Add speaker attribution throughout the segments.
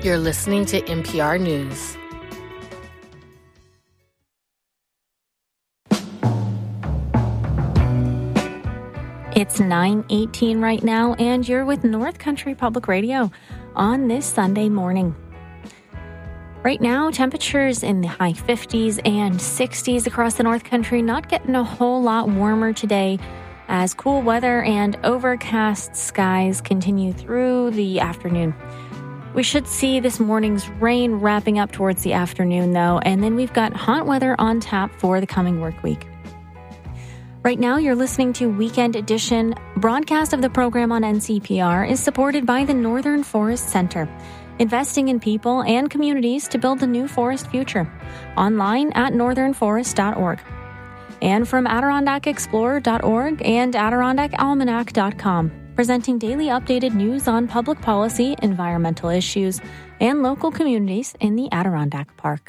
Speaker 1: You're listening to NPR News.
Speaker 2: It's 9:18 right now, and you're with North Country Public Radio on this Sunday morning. Right now, temperatures in the high 50s and 60s across the North Country, not getting a whole lot warmer today as cool weather and overcast skies continue through the afternoon. We should see this morning's rain wrapping up towards the afternoon, though, and then we've got hot weather on tap for the coming work week. Right now, you're listening to Weekend Edition. Broadcast of the program on NCPR is supported by the Northern Forest Center, investing in people and communities to build a new forest future. Online at northernforest.org. And from AdirondackExplorer.org and AdirondackAlmanac.com, presenting daily updated news on public policy, environmental issues, and local communities in the Adirondack Park.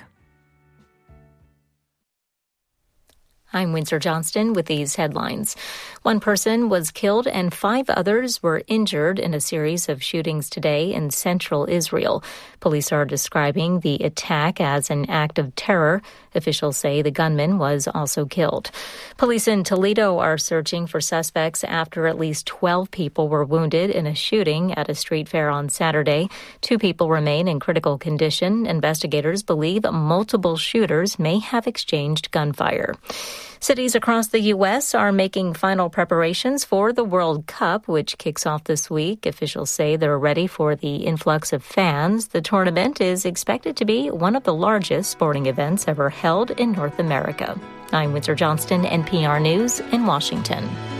Speaker 3: I'm Windsor Johnston with these headlines. One person was killed and 5 others were injured in a series of shootings today in central Israel. Police are describing the attack as an act of terror. Officials say the gunman was also killed. Police in Toledo are searching for suspects after at least 12 people were wounded in a shooting at a street fair on Saturday. 2 people remain in critical condition. Investigators believe multiple shooters may have exchanged gunfire. Cities across the U.S. are making final preparations for the World Cup, which kicks off this week. Officials say they're ready for the influx of fans. The tournament is expected to be one of the largest sporting events ever held in North America. I'm Windsor Johnston, NPR News in Washington.